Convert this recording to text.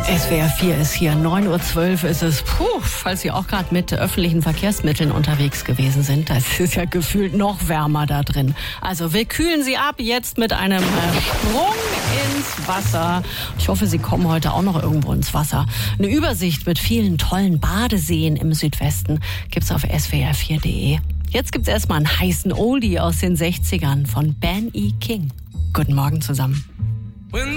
SWR 4 ist hier, 9:12 Uhr ist es. Falls Sie auch gerade mit öffentlichen Verkehrsmitteln unterwegs gewesen sind, das ist ja gefühlt noch wärmer da drin. Also wir kühlen Sie ab jetzt mit einem Sprung ins Wasser. Ich hoffe, Sie kommen heute auch noch irgendwo ins Wasser. Eine Übersicht mit vielen tollen Badeseen im Südwesten gibt's auf swr4.de. Jetzt gibt's erstmal einen heißen Oldie aus den 60ern von Ben E. King. Guten Morgen zusammen.